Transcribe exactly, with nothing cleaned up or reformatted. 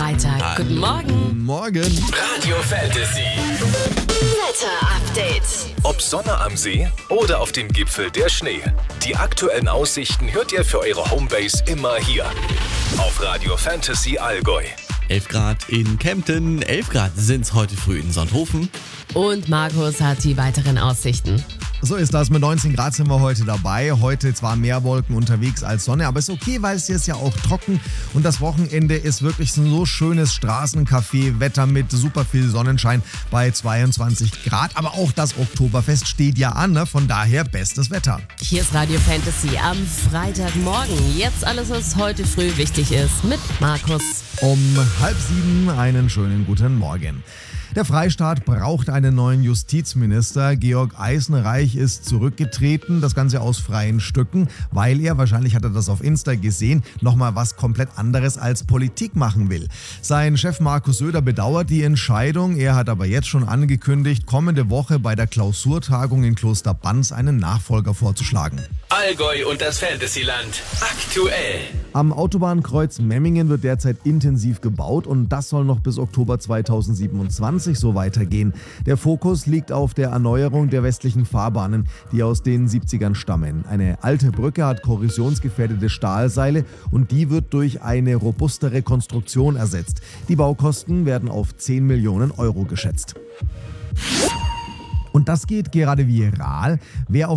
Freitag. Ah. Guten Morgen. Morgen. Radio Fantasy. Wetter-Update. Ob Sonne am See oder auf dem Gipfel der Schnee. Die aktuellen Aussichten hört ihr für eure Homebase immer hier. Auf Radio Fantasy Allgäu. elf Grad in Kempten, elf Grad sind's heute früh in Sonthofen. Und Markus hat die weiteren Aussichten. So ist das, mit neunzehn Grad sind wir heute dabei. Heute zwar mehr Wolken unterwegs als Sonne, aber ist okay, weil es hier ist ja auch trocken. Und das Wochenende ist wirklich so schönes Straßencafé-Wetter mit super viel Sonnenschein bei zweiundzwanzig Grad. Aber auch das Oktoberfest steht ja an, ne? Von daher bestes Wetter. Hier ist Radio Fantasy am Freitagmorgen. Jetzt alles, was heute früh wichtig ist, mit Markus. Um halb sieben einen schönen guten Morgen. Der Freistaat braucht einen neuen Justizminister. Georg Eisenreich ist zurückgetreten, das Ganze aus freien Stücken, weil er, wahrscheinlich hat er das auf Insta gesehen, nochmal was komplett anderes als Politik machen will. Sein Chef Markus Söder bedauert die Entscheidung. Er hat aber jetzt schon angekündigt, kommende Woche bei der Klausurtagung in Kloster Banz einen Nachfolger vorzuschlagen. Allgäu und das Fantasyland. Aktuell. Am Autobahnkreuz Memmingen wird derzeit intensiv gebaut und das soll noch bis Oktober zweitausendsiebenundzwanzig so weitergehen. Der Fokus liegt auf der Erneuerung der westlichen Fahrbahnen, die aus den siebzigern stammen. Eine alte Brücke hat korrosionsgefährdete Stahlseile und die wird durch eine robustere Konstruktion ersetzt. Die Baukosten werden auf zehn Millionen Euro geschätzt. Und das geht gerade viral. Wer auf